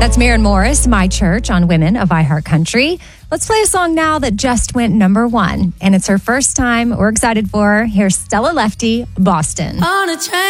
That's Maren Morris, My Church on Women of iHeartCountry. Let's play a song now that just went number one. And it's her first time. We're excited for her. Here's Stella Lefty, Boston. On a train.